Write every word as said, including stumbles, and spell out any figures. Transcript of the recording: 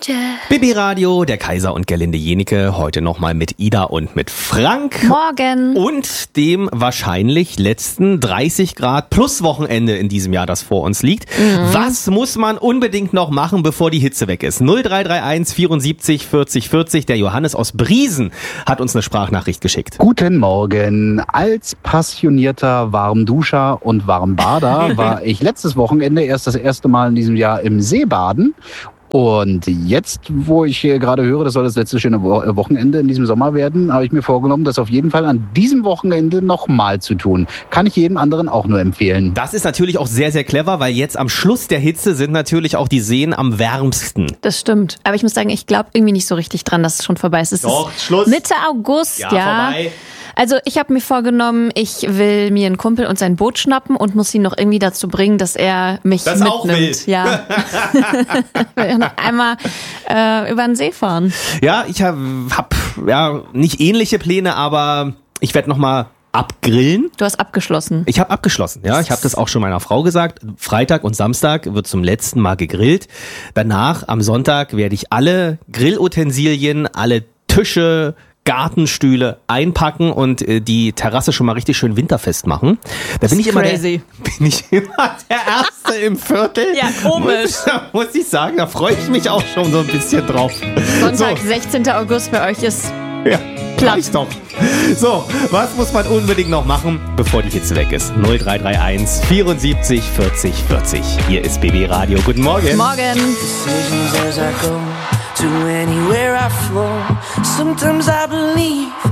Manager. Bibi Radio, der Kaiser und Gerlinde Jenike, heute nochmal mit Ida und mit Frank. Morgen. Und dem wahrscheinlich letzten dreißig Grad plus Wochenende in diesem Jahr, das vor uns liegt. Mhm. Was muss man unbedingt noch machen, bevor die Hitze weg ist? null drei drei eins vierundsiebzig vierzig vierzig, der Johannes aus Briesen hat uns eine Sprachnachricht geschickt. Guten Morgen. Als passionierter Warmduscher und Warmbader war ich letztes Wochenende erst das erste Mal in diesem Jahr im See baden. Und jetzt, wo ich hier gerade höre, das soll das letzte schöne Wochenende in diesem Sommer werden, habe ich mir vorgenommen, das auf jeden Fall an diesem Wochenende nochmal zu tun. Kann ich jedem anderen auch nur empfehlen. Das ist natürlich auch sehr, sehr clever, weil jetzt am Schluss der Hitze sind natürlich auch die Seen am wärmsten. Das stimmt. Aber ich muss sagen, ich glaube irgendwie nicht so richtig dran, dass es schon vorbei ist. Es Doch, ist Schluss. Mitte August, ja. Ja, vorbei. Also ich habe mir vorgenommen, ich will mir einen Kumpel und sein Boot schnappen und muss ihn noch irgendwie dazu bringen, dass er mich das mitnimmt. Auch will. Ja. Wir noch einmal äh, über den See fahren. Ja, ich habe hab, ja nicht ähnliche Pläne, aber ich werde noch mal abgrillen. Du hast abgeschlossen. Ich habe abgeschlossen, ja. Ich habe das auch schon meiner Frau gesagt. Freitag und Samstag wird zum letzten Mal gegrillt. Danach, am Sonntag, werde ich alle Grillutensilien, alle Tische, Gartenstühle einpacken und äh, die Terrasse schon mal richtig schön winterfest machen. Da bin ich immer der, bin ich immer der Erste im Viertel. Ja, komisch. Da muss ich sagen, da freue ich mich auch schon so ein bisschen drauf. Sonntag, so. sechzehnten August für euch ist Ja, platt. reicht doch. So, was muss man unbedingt noch machen, bevor die Hitze weg ist? null drei drei eins vierundsiebzig vierzig vierzig. Hier ist B B Radio. Guten Morgen. Morgen. Decisions as I go to anywhere I flow. Sometimes I believe